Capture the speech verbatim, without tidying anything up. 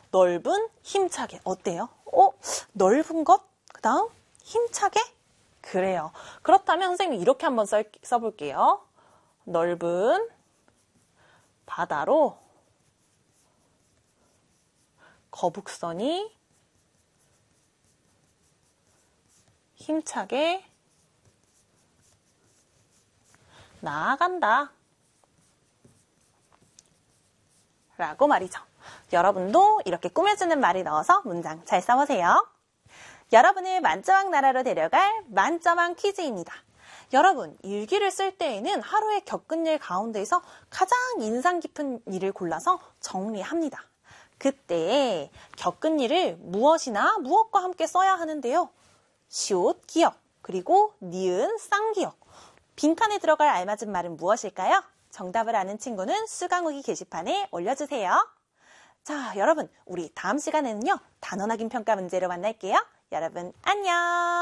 넓은, 힘차게. 어때요? 어? 넓은 것? 그 다음 힘차게? 그래요. 그렇다면 선생님이 이렇게 한번 써, 써볼게요. 넓은 바다로 거북선이 힘차게 나아간다. 라고 말이죠. 여러분도 이렇게 꾸며주는 말을 넣어서 문장 잘 써보세요. 여러분을 만점왕 나라로 데려갈 만점왕 퀴즈입니다. 여러분, 일기를 쓸 때에는 하루에 겪은 일 가운데에서 가장 인상 깊은 일을 골라서 정리합니다. 그때 겪은 일을 무엇이나 무엇과 함께 써야 하는데요. 시옷, 기역, 그리고 니은, 쌍기역. 빈칸에 들어갈 알맞은 말은 무엇일까요? 정답을 아는 친구는 수강후기 게시판에 올려주세요. 자, 여러분, 우리 다음 시간에는요, 단원 확인 평가 문제로 만날게요. 여러분, 안녕!